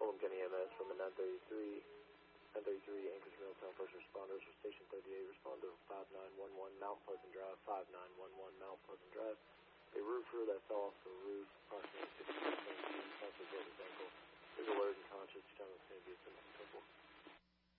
Fulham County EMS from a 933 Anchorage Milltown first responders for Station 38. Respond to 5911 Mount Pleasant Drive, 5911 Mount Pleasant Drive. A roofer that fell off the roof approximately 50%